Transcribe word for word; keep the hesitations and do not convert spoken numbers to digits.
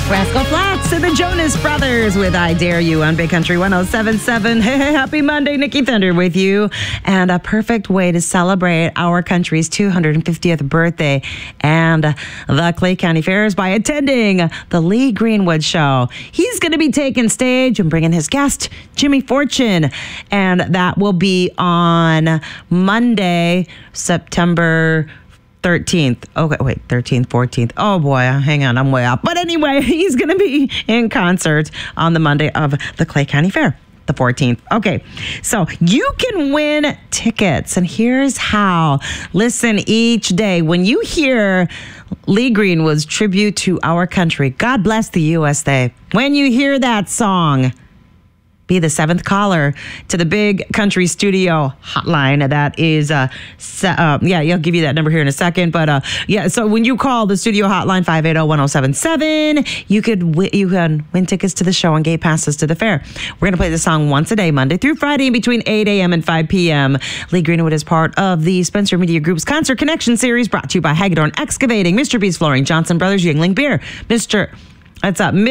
Rascal Flatts and the Jonas Brothers with I Dare You on Big Country one oh seven point seven. Hey, happy Monday, Nikki Thunder with you. And a perfect way to celebrate our country's two hundred fiftieth birthday and the Clay County Fair is by attending the Lee Greenwood Show. He's going to be taking stage and bringing his guest, Jimmy Fortune. And that will be on Monday, September thirteenth. Okay, wait, thirteenth, fourteenth. Oh boy, hang on, I'm way off. But anyway, he's going to be in concert on the Monday of the Clay County Fair, the fourteenth. Okay, so you can win tickets, and here's how. Listen each day. When you hear Lee Greenwood's tribute to our country, God bless the U S A. When you hear that song, be the seventh caller to the Big Country Studio hotline. That is, uh, uh, yeah, I'll give you that number here in a second. But uh, yeah, so when you call the studio hotline, five eight zero, one oh seven seven, you could w- you can win tickets to the show and gate passes to the fair. We're going to play this song once a day, Monday through Friday, in between eight a.m. and five p.m. Lee Greenwood is part of the Spencer Media Group's Concert Connection series, brought to you by Hagedorn Excavating, Mister B's Flooring, Johnson Brothers, Yingling Beer, Mister What's up?